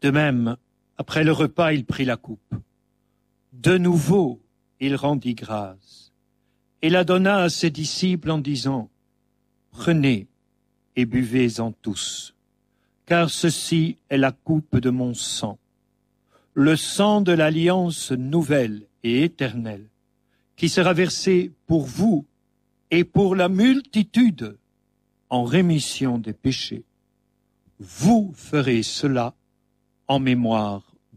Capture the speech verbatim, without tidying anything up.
De même, après le repas, il prit la coupe. De nouveau, il rendit grâce et la donna à ses disciples en disant, « Prenez et buvez-en tous, car ceci est la coupe de mon sang, le sang de l'alliance nouvelle et éternelle, qui sera versé pour vous et pour la multitude en rémission des péchés. Vous ferez cela en mémoire de moi. »